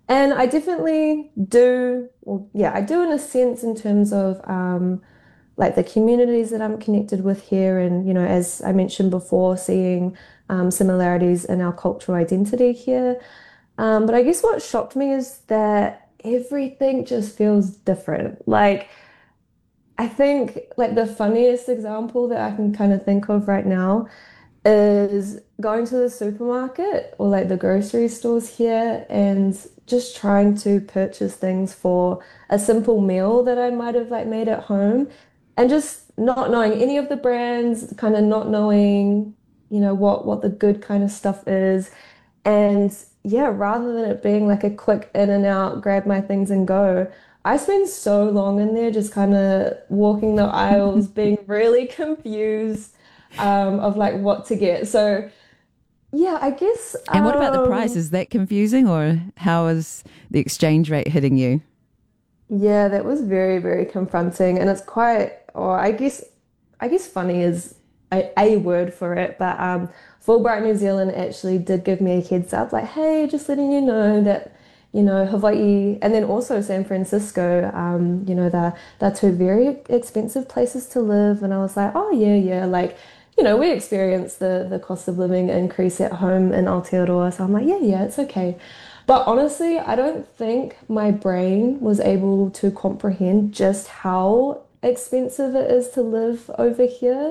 And I definitely do, well, yeah, I do in a sense in terms of like the communities that I'm connected with here, and as I mentioned before, seeing similarities in our cultural identity here. But I guess what shocked me is that everything just feels different. Like I think like the funniest example that I can kind of think of right now is going to the supermarket or like the grocery stores here and just trying to purchase things for a simple meal that I might have like made at home and just not knowing any of the brands, kind of not knowing, what the good kind of stuff is. And yeah, rather than it being like a quick in and out, grab my things and go, I spend so long in there just kind of walking the aisles, being really confused of like what to get. So yeah, I guess And what about the price? Is that confusing, or how is the exchange rate hitting you? yeah, that was very, very confronting, and it's quite, or I guess funny is a word for it, but Fulbright New Zealand actually did give me a heads up, like, hey, just letting you know that, Hawaii and then also San Francisco, they're two very expensive places to live, and I was like, oh yeah, yeah, like, we experienced the cost of living increase at home in Aotearoa, so I'm like, yeah, yeah, it's okay. But honestly, I don't think my brain was able to comprehend just how expensive it is to live over here.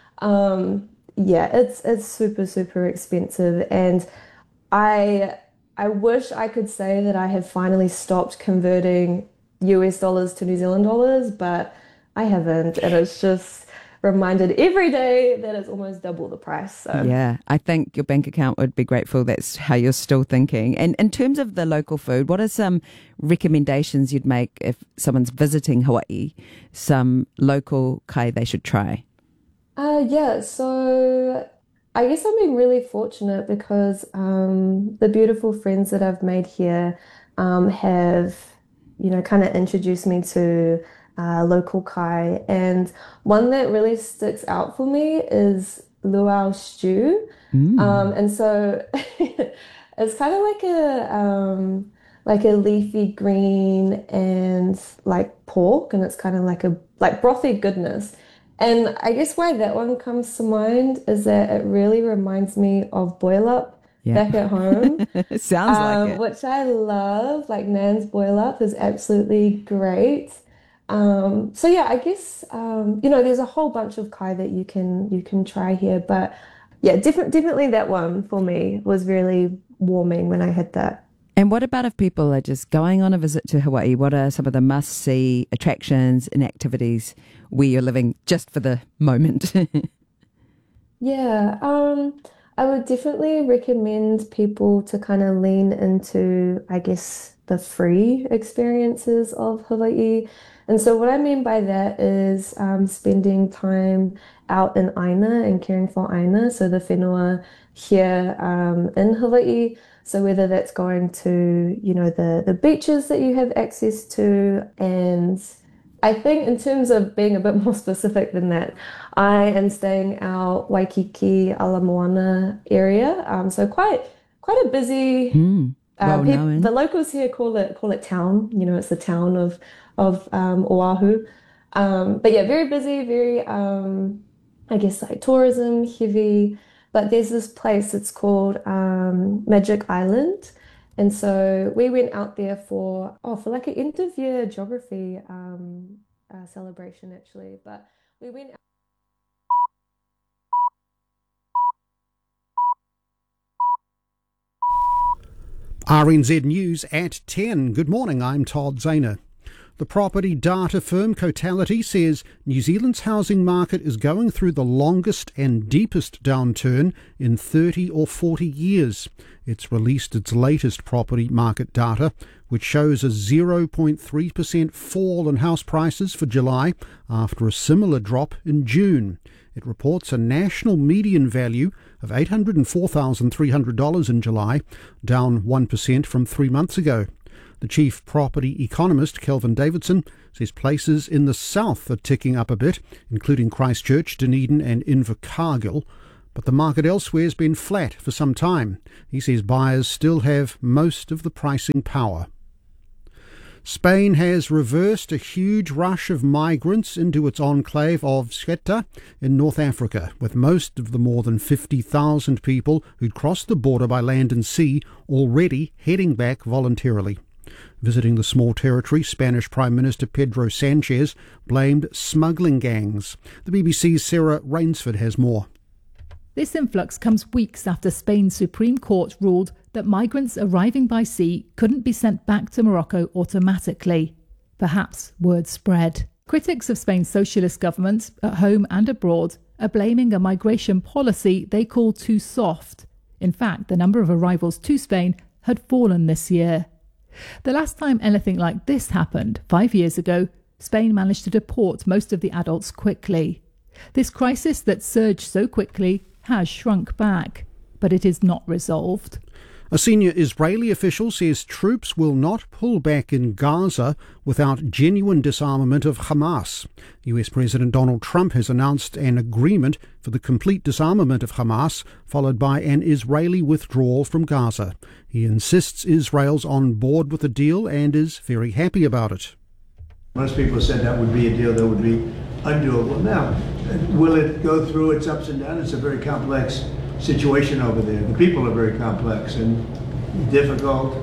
Yeah, it's super, super expensive. And I I wish I could say that I have finally stopped converting US dollars to New Zealand dollars, but I haven't. And it's just reminded every day that it's almost double the price. So Yeah, I think your bank account would be grateful that's how you're still thinking. And in terms of the local food, what are some recommendations you'd make if someone's visiting Hawaii, some local kai they should try? yeah, so I guess I've been really fortunate because the beautiful friends that I've made here have, kind of introduced me to local kai. And one that really sticks out for me is luau stew. Mm. And so it's kind of like a leafy green and like pork, and it's kind of like a like brothy goodness. And I guess why that one comes to mind is that it really reminds me of boil up Yeah, back at home, sounds like it. which I love. Like Nan's boil up is absolutely great. So yeah, I guess there's a whole bunch of kai that you can try here, but yeah, definitely that one for me was really warming when I had that. And what about if people are just going on a visit to Hawaii? What are some of the must see attractions and activities where you're living just for the moment? Yeah, I would definitely recommend people to kind of lean into, I guess, the free experiences of Hawaii. And so what I mean by that is spending time out in Aina and caring for Aina, so the whenua here in Hawaii. So whether that's going to, the beaches that you have access to, and I think in terms of being a bit more specific than that, I am staying out Waikiki, Ala Moana area. So quite a busy. Mm, well The known. locals here call it town. It's the town of Oahu. But yeah, very busy, very I guess like tourism heavy. But there's this place. It's called Magic Island. And so we went out there for like an end of year geography celebration actually. But we went RNZ News at 10. Good morning, I'm Todd Zahner. The property data firm Cotality says New Zealand's housing market is going through the longest and deepest downturn in 30 or 40 years. It's released its latest property market data, which shows a 0.3% fall in house prices for July after a similar drop in June. It reports a national median value of $804,300 in July, down 1% from 3 months ago. The chief property economist, Kelvin Davidson, says places in the south are ticking up a bit, including Christchurch, Dunedin and Invercargill, but the market elsewhere has been flat for some time. He says buyers still have most of the pricing power. Spain has reversed a huge rush of migrants into its enclave of Ceuta in North Africa, with most of the more than 50,000 people who'd crossed the border by land and sea already heading back voluntarily. Visiting the small territory, Spanish Prime Minister Pedro Sanchez blamed smuggling gangs. The BBC's Sarah Rainsford has more. This influx comes weeks after Spain's Supreme Court ruled that migrants arriving by sea couldn't be sent back to Morocco automatically. Perhaps word spread. Critics of Spain's socialist government, at home and abroad, are blaming a migration policy they call too soft. In fact, the number of arrivals to Spain had fallen this year. The last time anything like this happened, 5 years ago, Spain managed to deport most of the adults quickly. This crisis that surged so quickly has shrunk back, but it is not resolved. A senior Israeli official says troops will not pull back in Gaza without genuine disarmament of Hamas. US President Donald Trump has announced an agreement for the complete disarmament of Hamas, followed by an Israeli withdrawal from Gaza. He insists Israel's on board with the deal and is very happy about it. Most people said that would be a deal that would be undoable. Now, will it go through its ups and downs? It's a very complex situation over there. The people are very complex and difficult.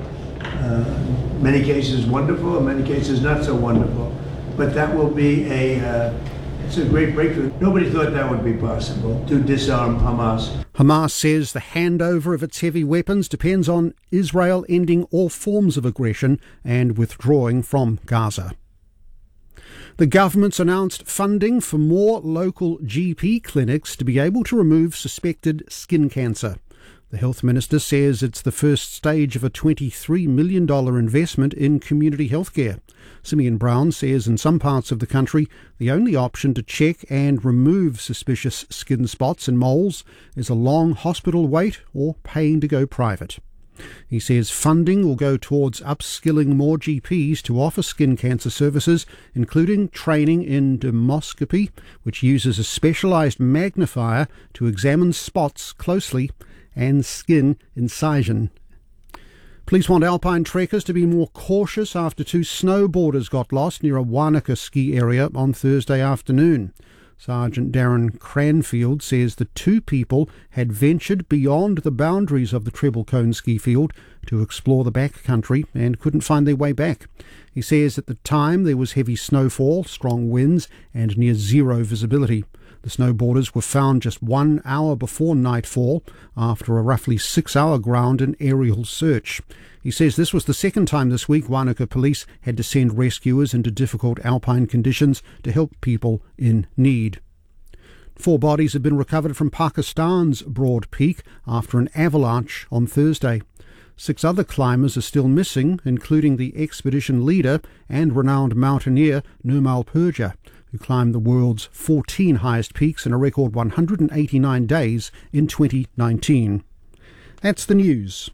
Many cases wonderful, in many cases not so wonderful. But that will be it's a great breakthrough. Nobody thought that would be possible, to disarm Hamas. Hamas says the handover of its heavy weapons depends on Israel ending all forms of aggression and withdrawing from Gaza. The government's announced funding for more local GP clinics to be able to remove suspected skin cancer. The health minister says it's the first stage of a $23 million investment in community healthcare. Simeon Brown says in some parts of the country, the only option to check and remove suspicious skin spots and moles is a long hospital wait or paying to go private. He says funding will go towards upskilling more GPs to offer skin cancer services, including training in dermoscopy, which uses a specialised magnifier to examine spots closely, and skin incision. Police want alpine trekkers to be more cautious after two snowboarders got lost near a Wanaka ski area on Thursday afternoon. Sergeant Darren Cranfield says the two people had ventured beyond the boundaries of the Treble Cone ski field to explore the backcountry and couldn't find their way back. He says at the time there was heavy snowfall, strong winds and near zero visibility. The snowboarders were found just 1 hour before nightfall after a roughly 6-hour ground and aerial search. He says this was the second time this week Wanaka police had to send rescuers into difficult alpine conditions to help people in need. 4 bodies have been recovered from Pakistan's Broad Peak after an avalanche on Thursday. 6 other climbers are still missing, including the expedition leader and renowned mountaineer Nirmal Purja, who climbed the world's 14 highest peaks in a record 189 days in 2019. That's the news.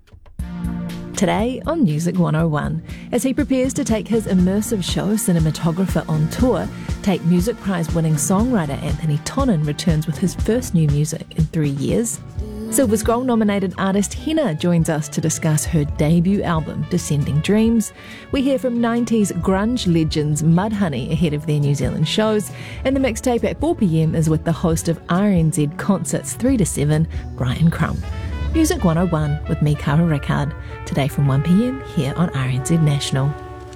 Today on Music 101, as he prepares to take his immersive show cinematographer on tour, Tate Music Prize winning songwriter Anthony Tonnon returns with his first new music in 3 years. Silver Scroll nominated artist Henna joins us to discuss her debut album, Descending Dreams. We hear from 90s grunge legends Mudhoney ahead of their New Zealand shows, and the mixtape at 4 p.m. is with the host of RNZ Concerts 3 to 7, Brian Crump. Music 101 with me, Cara Rickard, today from 1 p.m. here on RNZ National.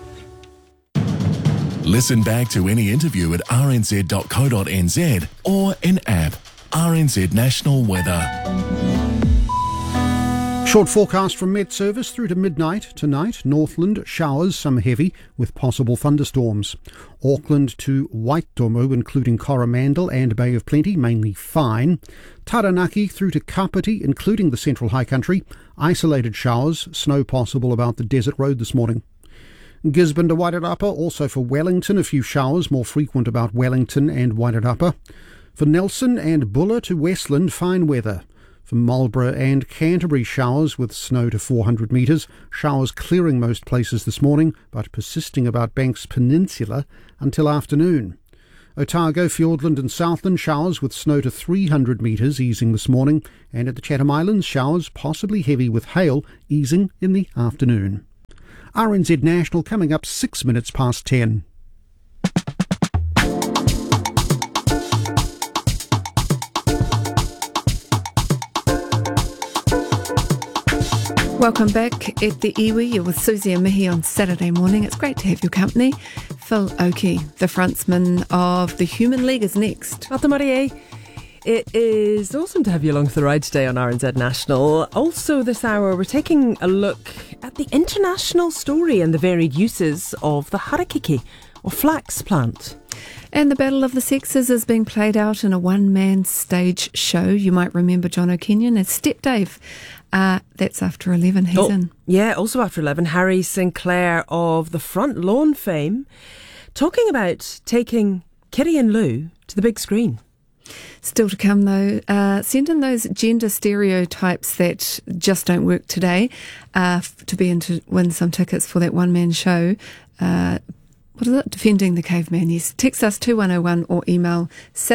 Listen back to any interview at rnz.co.nz or in app. RNZ National Weather. Short forecast from Met Service through to midnight tonight. Northland showers, some heavy, with possible thunderstorms. Auckland to Waitomo, including Coromandel and Bay of Plenty, mainly fine. Taranaki through to Kapiti, including the Central High Country. Isolated showers, snow possible about the Desert Road this morning. Gisborne to Wairarapa, also for Wellington, a few showers, more frequent about Wellington and Wairarapa. For Nelson and Buller to Westland, fine weather. For Marlborough and Canterbury, showers with snow to 400 metres. Showers clearing most places this morning, but persisting about Banks Peninsula until afternoon. Otago, Fiordland and Southland, showers with snow to 300 metres easing this morning, and at the Chatham Islands, showers possibly heavy with hail easing in the afternoon. RNZ National coming up 6 minutes past 10. Welcome back at the Iwi. You're with Susie and Mihi on Saturday morning. It's great to have your company. Phil Oakey, the frontsman of the Human League, is next. Ata Marie. It is awesome to have you along for the ride today on RNZ National. Also this hour, we're taking a look at the international story and the varied uses of the harakeke, or flax plant. And the Battle of the Sexes is being played out in a one-man stage show. You might remember John O'Kenyon as Step Dave. That's after 11. He's in. Yeah, also after 11, Harry Sinclair of the Front Lawn fame, talking about taking Kitty and Lou to the big screen. Still to come though, send in those gender stereotypes that just don't work today to be in to win some tickets for that one-man show. What is it? Defending the Caveman, yes. Text us 2101 or email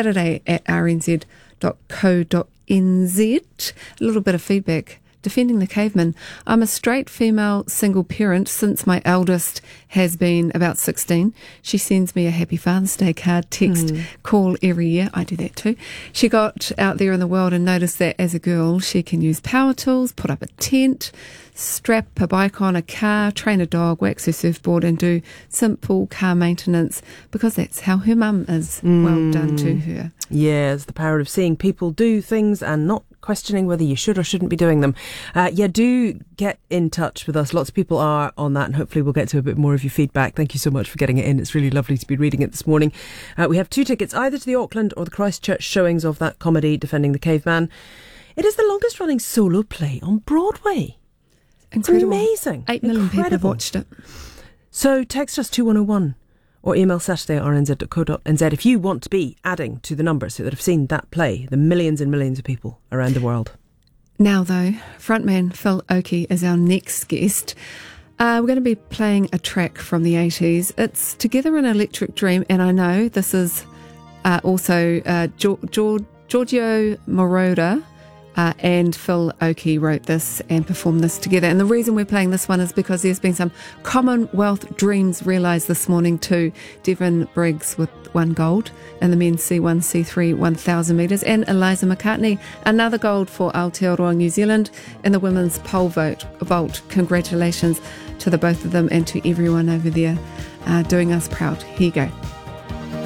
saturday@rnz.co.nz. A little bit of feedback. Defending the Caveman. I'm a straight female single parent since my eldest has been about 16. She sends me a Happy Father's Day card, text, call every year. I do that too. She got out there in the world and noticed that as a girl she can use power tools, put up a tent, strap a bike on a car, train a dog, wax her surfboard and do simple car maintenance because that's how her mum is. Well done to her. Yes, the power of seeing people do things and not questioning whether you should or shouldn't be doing them. Do get in touch with us. Lots of people are on that and hopefully we'll get to a bit more of your feedback. Thank you so much for getting it in. It's really lovely to be reading it this morning. We have 2 tickets either to the Auckland or the Christchurch showings of that comedy Defending the Caveman. It is the longest running solo play on Broadway. Incredible. It's amazing. 8 million people have watched it. So text us 2101 or email saturday@rnz.co.nz if you want to be adding to the numbers that have seen that play, the millions and millions of people around the world. Now though, frontman Phil Oakey is our next guest. We're going to be playing a track from the 80s. It's Together in Electric Dream, and I know this is also Giorgio Moroder and Phil Oakey wrote this and performed this together. And the reason we're playing this one is because there's been some Commonwealth dreams realised this morning too. Devon Briggs with 1 gold in the men's C1, C3, 1,000 metres, and Eliza McCartney, another gold for Aotearoa New Zealand in the women's pole vault. Congratulations to the both of them and to everyone over there doing us proud. Here you go.